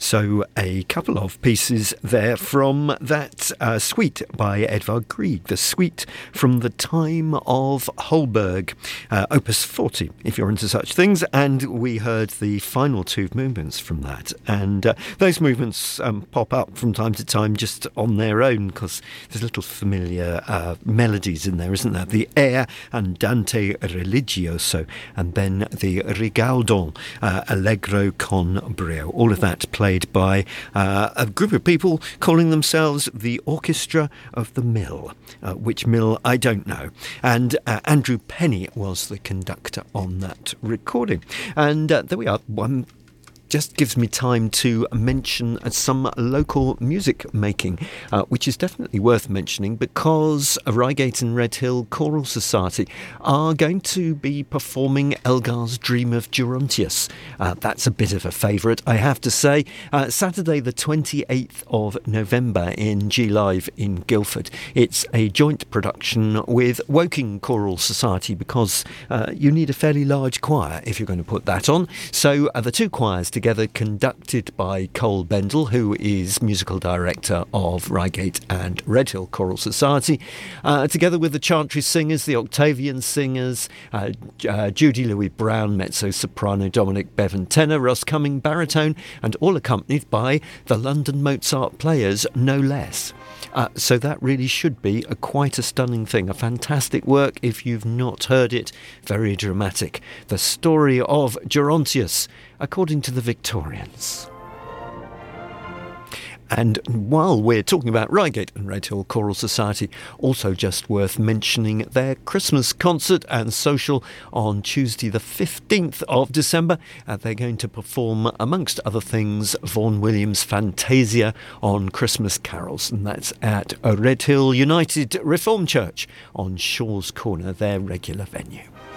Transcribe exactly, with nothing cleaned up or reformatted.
So a couple of pieces there from that uh, suite by Edvard Grieg, the suite from the time of Holberg, uh, Opus forty, if you're into such things. And we heard the final two movements from that. And uh, those movements um, pop up from time to time just on their own because there's little familiar uh, melodies in there, isn't there? The Air Andante Religioso, and then the Rigaudon, uh, Allegro con brio. All of that played by uh, a group of people calling themselves the Orchestra of the Mill. Uh, which mill, I don't know. And uh, Andrew Penny was the conductor on that recording. And uh, there we are. One just gives me time to mention some local music making, uh, which is definitely worth mentioning because Reigate and Redhill Choral Society are going to be performing Elgar's Dream of Gerontius. Uh, that's a bit of a favourite, I have to say. Uh, Saturday the twenty-eighth of November in G Live in Guildford. It's a joint production with Woking Choral Society because uh, you need a fairly large choir if you're going to put that on. So uh, the two choirs together together, conducted by Cole Bendel, who is musical director of Reigate and Redhill Choral Society, uh, together with the Chantry Singers, the Octavian Singers, uh, uh, Judy Louis Brown, mezzo-soprano, Dominic Bevan tenor, Ross Cumming baritone, and all accompanied by the London Mozart Players, no less. Uh, so that really should be a quite a stunning thing, a fantastic work if you've not heard it, very dramatic. The story of Gerontius, according to the Victorians. And while we're talking about Reigate and Redhill Choral Society, also just worth mentioning their Christmas concert and social on Tuesday the fifteenth of December. Uh, they're going to perform, amongst other things, Vaughan Williams' Fantasia on Christmas carols, and that's at Redhill United Reformed Church on Shaw's Corner, their regular venue.